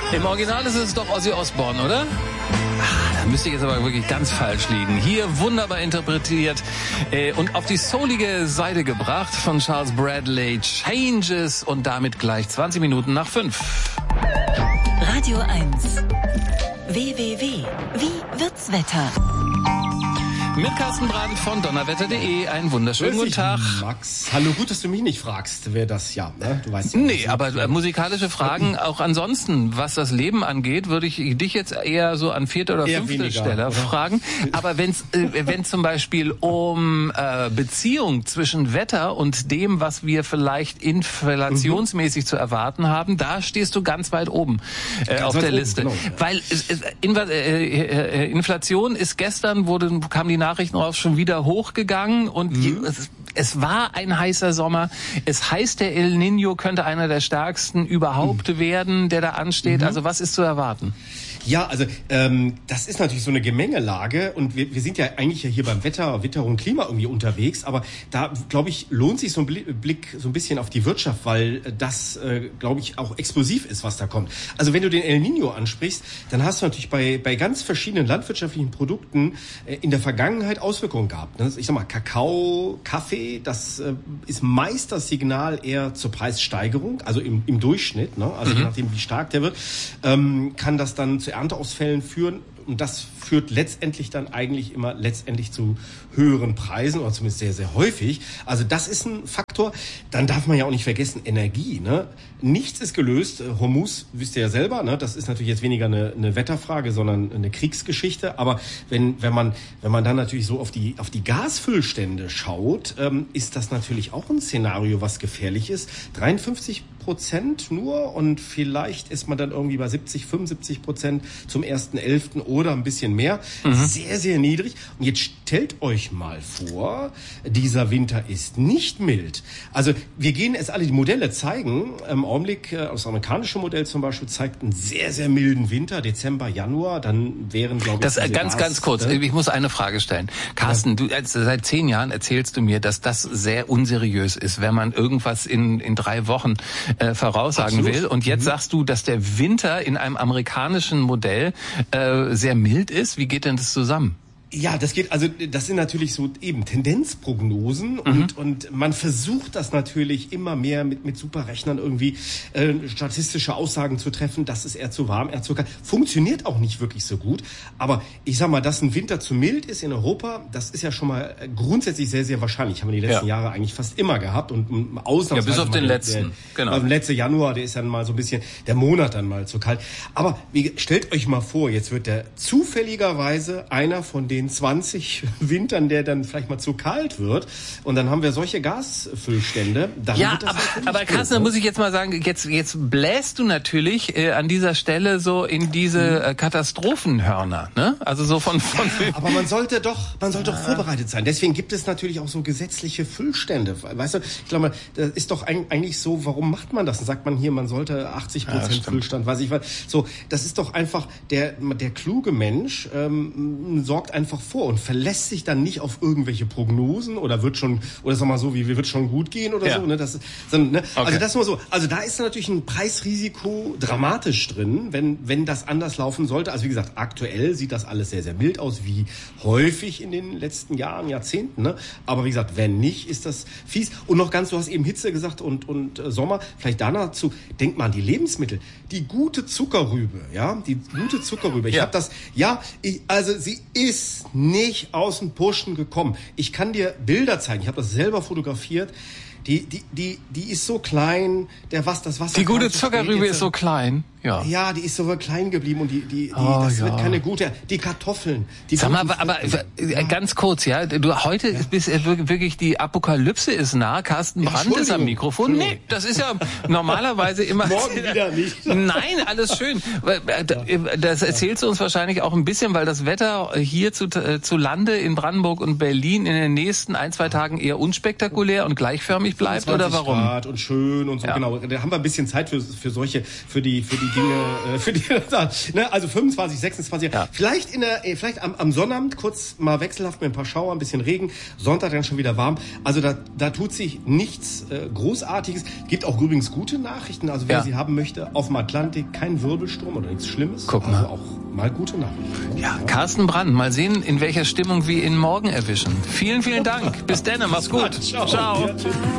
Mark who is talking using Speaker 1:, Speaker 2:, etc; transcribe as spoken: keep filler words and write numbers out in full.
Speaker 1: Im Original ist es doch Ozzy Osbourne, oder? Ah, da müsste ich jetzt aber wirklich ganz falsch liegen. Hier wunderbar interpretiert äh, und auf die soulige Seite gebracht von Charles Bradley, Changes, und damit gleich zwanzig Minuten nach fünf.
Speaker 2: Radio eins. W W W. Wie wird's Wetter?
Speaker 1: Mit Carsten Brandt von donnerwetter punkt de. Einen wunderschönen guten Tag.
Speaker 3: Max, hallo, gut, dass du mich nicht fragst, wer das, ja, ne? Du weißt ja.
Speaker 1: Nee, aber äh, musikalische Fragen auch ansonsten, was das Leben angeht, würde ich dich jetzt eher so an vierter oder
Speaker 3: Eher
Speaker 1: fünfter
Speaker 3: weniger,
Speaker 1: Stelle
Speaker 3: oder?
Speaker 1: fragen. Aber wenn's, äh, wenn zum Beispiel um äh, Beziehung zwischen Wetter und dem, was wir vielleicht inflationsmäßig mhm. zu erwarten haben, da stehst du ganz weit oben äh,
Speaker 3: ganz
Speaker 1: auf
Speaker 3: weit
Speaker 1: der
Speaker 3: oben,
Speaker 1: Liste.
Speaker 3: genau, ja.
Speaker 1: Weil es, es, Inva- äh, äh, Inflation ist gestern, wurde, kam die Nachrichten raus, schon wieder hochgegangen und mhm. je, es, es war ein heißer Sommer. Es heißt, der El Niño könnte einer der stärksten überhaupt mhm. werden, der da ansteht.
Speaker 3: Mhm.
Speaker 1: Also was ist zu erwarten?
Speaker 3: Ja, also ähm, das ist natürlich so eine Gemengelage und wir, wir sind ja eigentlich ja hier beim Wetter, Witterung, Klima irgendwie unterwegs, aber da, glaube ich, lohnt sich so ein Blick so ein bisschen auf die Wirtschaft, weil das, äh, glaube ich, auch explosiv ist, was da kommt. Also wenn du den El Niño ansprichst, dann hast du natürlich bei bei ganz verschiedenen landwirtschaftlichen Produkten äh, in der Vergangenheit Auswirkungen gehabt. Ne? Ich sag mal, Kakao, Kaffee, das äh, ist meist das Signal eher zur Preissteigerung, also im, im Durchschnitt, ne? Also mhm. je nachdem, wie stark der wird, ähm, kann das dann zu Ernteausfällen führen, und das führt letztendlich dann eigentlich immer letztendlich zu höheren Preisen, oder zumindest sehr, sehr häufig. Also das ist ein Faktor. Dann darf man ja auch nicht vergessen, Energie. Ne? Nichts ist gelöst. Hormuz, wisst ihr ja selber, ne? Das ist natürlich jetzt weniger eine, eine Wetterfrage, sondern eine Kriegsgeschichte. Aber wenn, wenn man, wenn man dann natürlich so auf die, auf die Gasfüllstände schaut, ähm, ist das natürlich auch ein Szenario, was gefährlich ist. dreiundfünfzig Prozent nur, und vielleicht ist man dann irgendwie bei siebzig, fünfundsiebzig Prozent zum ersten elften oder ein bisschen mehr. Mhm. Sehr, sehr niedrig. Und jetzt stellt euch mal vor, dieser Winter ist nicht mild. Also wir gehen es alle, die Modelle zeigen, im Augenblick, äh, das amerikanische Modell zum Beispiel zeigt einen sehr, sehr milden Winter, Dezember, Januar, dann wären, glaube ich...
Speaker 1: Das äh, ganz,
Speaker 3: Gas,
Speaker 1: ganz kurz,
Speaker 3: äh,
Speaker 1: ich muss eine Frage stellen. Carsten, ja. du also seit zehn Jahren erzählst du mir, dass das sehr unseriös ist, wenn man irgendwas in, in drei Wochen äh, voraussagen Absolut. will. Und jetzt mhm. sagst du, dass der Winter in einem amerikanischen Modell äh, sehr mild ist. Wie geht denn das zusammen?
Speaker 3: Ja, das geht, also das sind natürlich so eben Tendenzprognosen, und, mhm. und man versucht das natürlich immer mehr mit, mit Superrechnern irgendwie äh, statistische Aussagen zu treffen, das ist eher zu warm, eher zu kalt. Funktioniert auch nicht wirklich so gut, aber ich sag mal, dass ein Winter zu mild ist in Europa, das ist ja schon mal grundsätzlich sehr, sehr wahrscheinlich. Haben wir die letzten ja. Jahre eigentlich fast immer gehabt, und ausnahmsweise...
Speaker 1: Ja, bis auf den
Speaker 3: der,
Speaker 1: letzten,
Speaker 3: der,
Speaker 1: genau.
Speaker 3: Der letzte Januar, der ist dann mal so ein bisschen, der Monat dann mal zu kalt. Aber wie, stellt euch mal vor, jetzt wird der zufälligerweise einer von den zwanzig Wintern, der dann vielleicht mal zu kalt wird, und dann haben wir solche Gasfüllstände. Dann
Speaker 1: ja,
Speaker 3: wird das
Speaker 1: aber, aber Carsten, da muss ich jetzt mal sagen, jetzt, jetzt bläst du natürlich äh, an dieser Stelle so in diese äh, Katastrophenhörner, ne? Also so von... von
Speaker 3: ja, aber man sollte doch, man sollte doch vorbereitet sein. Deswegen gibt es natürlich auch so gesetzliche Füllstände. Weißt du, ich glaube, das ist doch eigentlich so, warum macht man das? Dann sagt man hier, man sollte achtzig Prozent ja, Füllstand, weiß ich was. So, das ist doch einfach, der, der kluge Mensch ähm, sorgt einfach vor und verlässt sich dann nicht auf irgendwelche Prognosen oder wird schon, oder sag mal so, wie wird schon gut gehen oder ja. so, ne? Das, sondern, ne? Okay. Also das nur so. Also da ist natürlich ein Preisrisiko dramatisch drin, wenn, wenn das anders laufen sollte. Also wie gesagt, aktuell sieht das alles sehr, sehr mild aus, wie häufig in den letzten Jahren, Jahrzehnten, ne? Aber wie gesagt, wenn nicht, ist das fies. Und noch ganz, du hast eben Hitze gesagt und, und äh, Sommer, vielleicht dazu, denkt man an die Lebensmittel. Die gute Zuckerrübe, ja, die gute Zuckerrübe. Ich ja. habe das, ja, ich, also sie ist nicht aus dem Pushen gekommen. Ich kann dir Bilder zeigen. Ich habe das selber fotografiert. Die, die, die, die ist so klein. Der was, das Wasser.
Speaker 1: Die gute Zuckerrübe ist so klein. Ja.
Speaker 3: Ja, die ist so klein geblieben, und die, die, die
Speaker 1: oh,
Speaker 3: das
Speaker 1: ja.
Speaker 3: wird keine gute. Die Kartoffeln. Die
Speaker 1: Sag mal, aber, aber ja. ganz kurz, ja. Du heute ja. bist wirklich die Apokalypse ist nah. Carsten ja, Brandt ist am Mikrofon. Nee, das ist ja normalerweise immer.
Speaker 3: Morgen wieder nicht.
Speaker 1: Nein, alles schön. Das erzählst du uns wahrscheinlich auch ein bisschen, weil das Wetter hier zu, zu Lande in Brandenburg und Berlin in den nächsten ein, zwei Tagen eher unspektakulär und gleichförmig bleibt, oder warum?
Speaker 3: Grad und schön und so, ja. Genau. Da haben wir ein bisschen Zeit für, für solche, für die, für die Dinge, äh, für die, ne, also fünfundzwanzig, sechsundzwanzig,
Speaker 1: ja.
Speaker 3: vielleicht in der, äh, vielleicht am, am Sonnabend kurz mal wechselhaft mit ein paar Schauer, ein bisschen Regen, Sonntag dann schon wieder warm. Also da, da tut sich nichts äh, Großartiges. Gibt auch übrigens gute Nachrichten, also wer
Speaker 1: ja.
Speaker 3: sie haben möchte, auf dem Atlantik kein Wirbelsturm oder nichts Schlimmes.
Speaker 1: Guck mal.
Speaker 3: Also auch mal gute Nachrichten.
Speaker 1: Ja, Carsten Brand, mal sehen, in welcher Stimmung wir ihn morgen erwischen. Vielen, vielen Dank. Bis dann, mach's gut.
Speaker 3: Ciao.
Speaker 1: Ciao.
Speaker 3: Ja,